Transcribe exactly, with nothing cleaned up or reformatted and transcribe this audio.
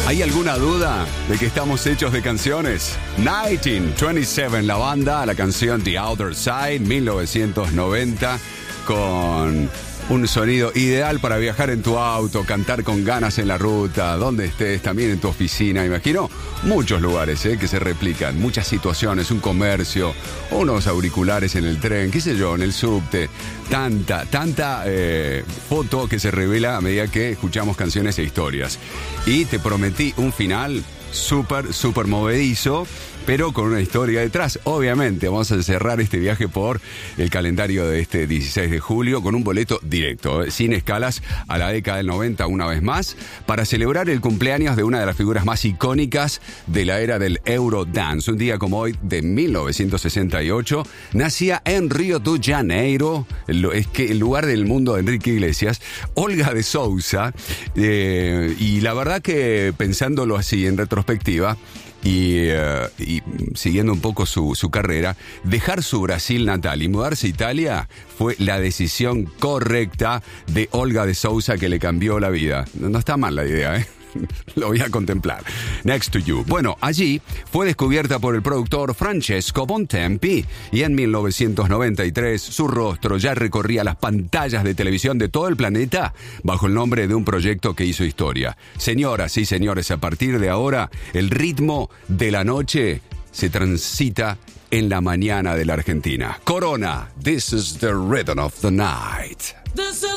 ¿Hay alguna duda de que estamos hechos de canciones? nineteen twenty-seven, la banda, la canción The Other Side, mil novecientos noventa, con un sonido ideal para viajar en tu auto, cantar con ganas en la ruta, donde estés, también en tu oficina. Imagino muchos lugares eh, que se replican, muchas situaciones, un comercio, unos auriculares en el tren, qué sé yo, en el subte. Tanta, tanta eh, foto que se revela a medida que escuchamos canciones e historias. Y te prometí un final súper, súper movedizo, pero con una historia detrás. Obviamente vamos a cerrar este viaje por el calendario de este dieciséis de julio con un boleto directo, eh, sin escalas, a la década del noventa una vez más, para celebrar el cumpleaños de una de las figuras más icónicas de la era del Eurodance. Un día como hoy, de mil novecientos sesenta y ocho, nacía en Río de Janeiro, es que el lugar del mundo de Enrique Iglesias, Olga de Sousa, eh, y la verdad que pensándolo así en retrospectiva, Y, uh, y siguiendo un poco su, su carrera, dejar su Brasil natal y mudarse a Italia fue la decisión correcta de Olga de Sousa, que le cambió la vida. No, no está mal la idea, ¿eh? Lo voy a contemplar. Next to You. Bueno, allí fue descubierta por el productor Francesco Bontempi y en mil novecientos noventa y tres su rostro ya recorría las pantallas de televisión de todo el planeta bajo el nombre de un proyecto que hizo historia. Señoras y señores, a partir de ahora, el ritmo de la noche se transita en la mañana de la Argentina. Corona, this is the rhythm of the night. The